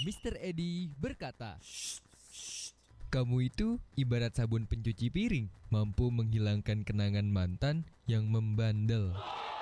Mr. Edi berkata, "Kamu itu ibarat sabun pencuci piring, mampu menghilangkan kenangan mantan yang membandel."